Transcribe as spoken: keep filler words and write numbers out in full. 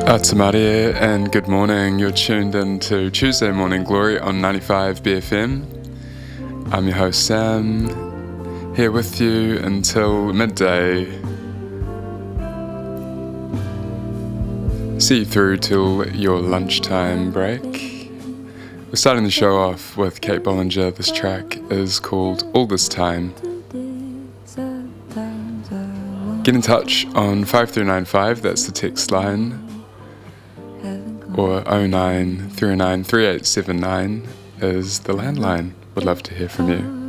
Atamarie and good morning. You're tuned in to Tuesday Morning Glory on ninety-five B F M. I'm your host Sam, here with you until midday. See you through till your lunchtime break. We're starting the show off with Kate Bollinger. This track is called All This Time. Get in touch on five three nine five, that's the text line, or oh nine three oh nine three eight seven nine is the landline. Would love to hear from you.